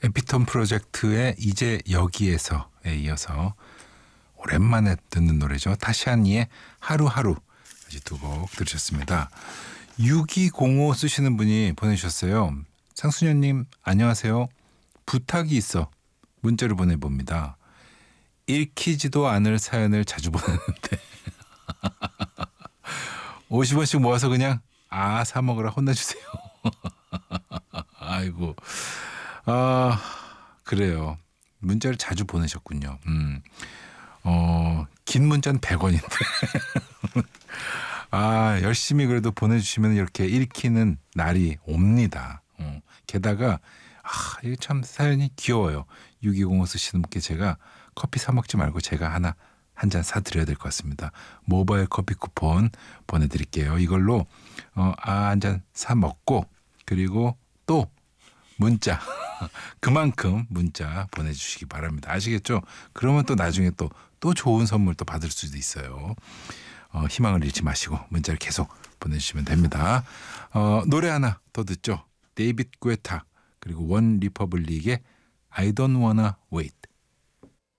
에피톤 프로젝트의 이제 여기에서에 이어서 오랜만에 듣는 노래죠. 타샤니의 하루하루 두 곡 들으셨습니다. 6205 쓰시는 분이 보내주셨어요. 상순현님 안녕하세요. 부탁이 있어 문자를 보내봅니다. 읽히지도 않을 사연을 자주 보내는데 50원씩 모아서 그냥 사 먹으라 혼내주세요. 아이고 그래요. 문자를 자주 보내셨군요. 긴 문자는 100원인데 열심히 그래도 보내주시면 이렇게 읽히는 날이 옵니다. 게다가 이게 참 사연이 귀여워요. 6205 쓰시는 분께 제가 커피 사 먹지 말고 제가 한 잔 사드려야 될 것 같습니다. 모바일 커피 쿠폰 보내드릴게요. 이걸로 한 잔 사 먹고 그리고 또 문자 그만큼 문자 보내주시기 바랍니다. 아시겠죠? 그러면 또 나중에 또 좋은 선물 또 받을 수도 있어요. 희망을 잃지 마시고 문자를 계속 보내주시면 됩니다. 노래 하나 더 듣죠. 데이빗 구에타 그리고 원 리퍼블릭의 I don't wanna wait.